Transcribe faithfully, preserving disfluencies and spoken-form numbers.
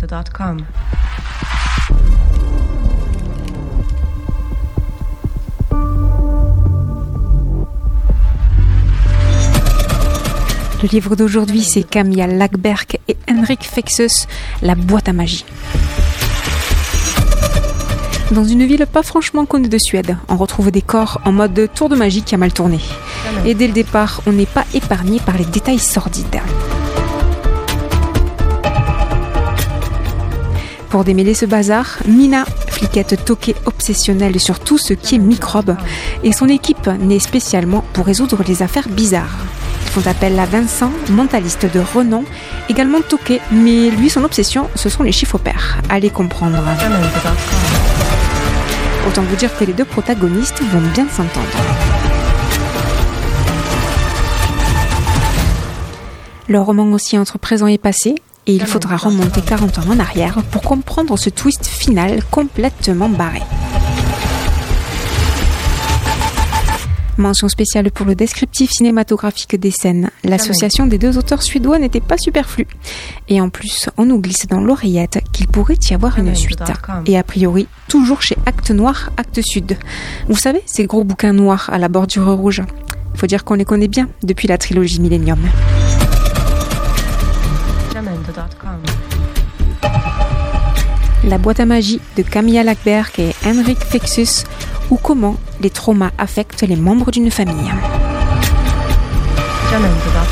point com. Le livre d'aujourd'hui, c'est Camilla Läckberg et Henrik Fexeus, La boîte à magie. Dans une ville pas franchement connue de Suède, on retrouve des corps en mode tour de magie qui a mal tourné. Et dès le départ, on n'est pas épargné par les détails sordides. Pour démêler ce bazar, Nina, fliquette toquée obsessionnelle sur tout ce qui est microbe, et son équipe née spécialement pour résoudre les affaires bizarres. Ils font appel à Vincent, mentaliste de renom, également toqué, mais lui, son obsession, ce sont les chiffres pairs. Allez comprendre. Autant vous dire que les deux protagonistes vont bien s'entendre. Le roman aussi entre présent et passé, et il faudra remonter quarante ans en arrière pour comprendre ce twist final complètement barré. Mention spéciale pour le descriptif cinématographique des scènes. L'association des deux auteurs suédois n'était pas superflue. Et en plus, on nous glisse dans l'oreillette qu'il pourrait y avoir une suite. Et a priori, toujours chez Acte Noir, Acte Sud. Vous savez, ces gros bouquins noirs à la bordure rouge. Faut dire qu'on les connaît bien depuis la trilogie Millennium. La boîte à magie de Camilla Läckberg et Henrik Fexeus, ou comment les traumas affectent les membres d'une famille.